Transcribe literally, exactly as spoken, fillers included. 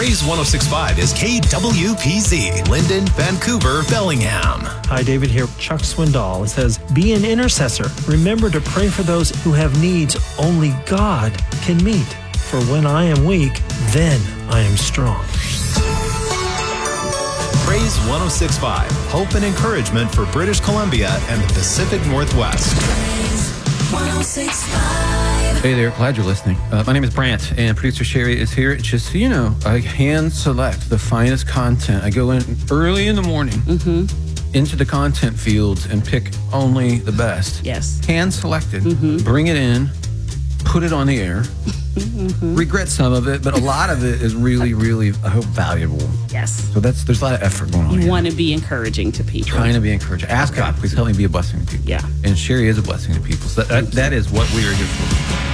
Praise one oh six point five is K W P Z, Linden, Vancouver, Bellingham. Hi, David here. Chuck Swindoll. It says, be an intercessor. Remember to pray for those who have needs only God can meet. For when I am weak, then I am strong. Praise one oh six point five, hope and encouragement for British Columbia and the Pacific Northwest. Praise one oh six point five. Hey there, glad you're listening. Uh, my name is Brant, and producer Sherry is here. Just so you know, I hand select the finest content. I go in early in the morning Mm-hmm. into the content fields and pick only the best. Yes. Hand selected, Mm-hmm. bring it in, put it on the air. Mm-hmm. Regret some of it, but a lot of it is really, really, I hope, valuable. Yes. So that's there's a lot of effort going on You here. want to be encouraging to people. Trying to be encouraging. Ask God, please help me be a blessing to people. Yeah. And Sherry is a blessing to people. So that, that, that is what we are here for.